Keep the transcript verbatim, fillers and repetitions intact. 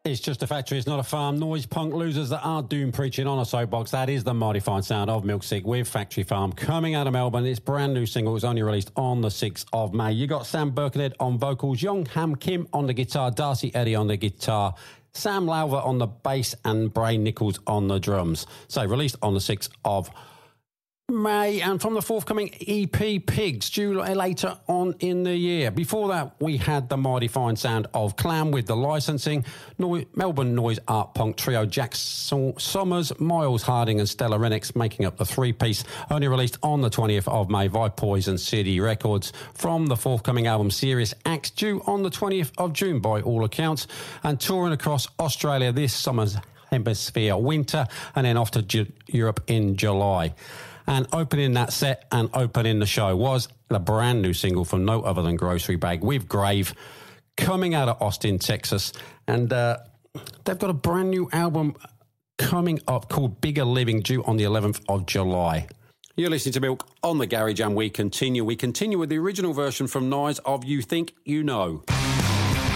It's just a factory, it's not a farm. Noise punk losers that are doom preaching on a soapbox. That is the mighty fine sound of Milksick with Factory Farm coming out of Melbourne. It's brand new single. It was only released on the sixth of May. You got Sam Birkenhead on vocals, Young Ham Kim on the guitar, Darcy Eddy on the guitar, Sam Lowther on the bass, and Bray Nichols on the drums. So released on the sixth of May, and from the forthcoming E P Pigs, due later on in the year. Before that, we had the mighty fine sound of Clam with the licensing, no- Melbourne noise art punk trio Jack so- Sommers, Miles Harding and Stella Renix making up the three-piece, only released on the twentieth of May by Poison City Records. From the forthcoming album Serious Acts, due on the twentieth of June by all accounts, and touring across Australia this summer's hemisphere winter, and then off to Ju- Europe in July. And opening that set and opening the show was the brand new single from no other than Grocery Bag with Grave, coming out of Austin, Texas. And uh, they've got a brand new album coming up called Bigger Living, due on the eleventh of July. You're listening to Milk on the Garage, and we continue. We continue with the original version from Nice of You Think You Know.